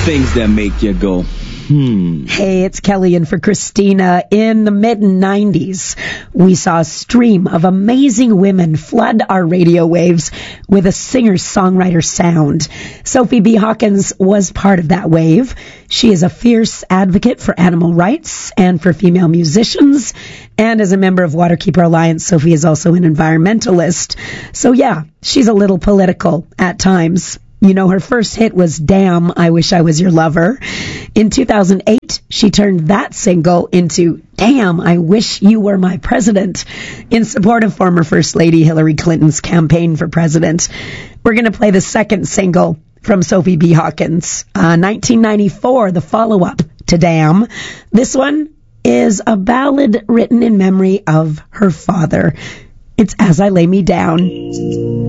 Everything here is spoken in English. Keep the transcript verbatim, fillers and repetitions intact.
Things that make you go, hmm. Hey, it's Kelly in for Christina. In the mid nineties, we saw a stream of amazing women flood our radio waves with a singer-songwriter sound. Sophie B. Hawkins was part of that wave. She is a fierce advocate for animal rights and for female musicians. And as a member of Waterkeeper Alliance, Sophie is also an environmentalist. So yeah, she's a little political at times. You know, her first hit was Damn, I Wish I Was Your Lover. In two thousand eight, she turned that single into Damn, I Wish You Were My President in support of former First Lady Hillary Clinton's campaign for president. We're going to play the second single from Sophie B. Hawkins. Uh, nineteen ninety-four, the follow-up to Damn. This one is a ballad written in memory of her father. It's As I Lay Me Down.